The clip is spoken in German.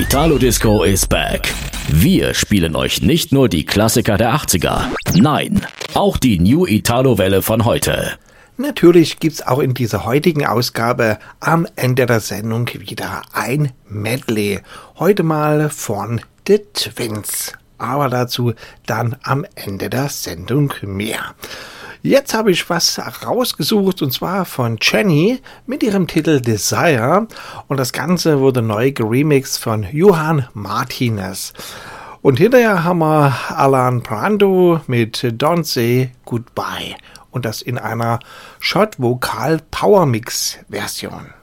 Italo Disco is back. Wir spielen euch nicht nur die Klassiker der 80er, nein, auch die New Italo-Welle von heute. Natürlich gibt's auch in dieser heutigen Ausgabe am Ende der Sendung wieder ein Medley. Heute mal von The Twins. Aber dazu dann am Ende der Sendung mehr. Jetzt habe ich was rausgesucht und zwar von Jenny mit ihrem Titel Desire und das Ganze wurde neu geremixed von Johan Martinez. Und hinterher haben wir Alan Brando mit Don't Say Goodbye und das in einer Shot-Vokal-Power-Mix-Version.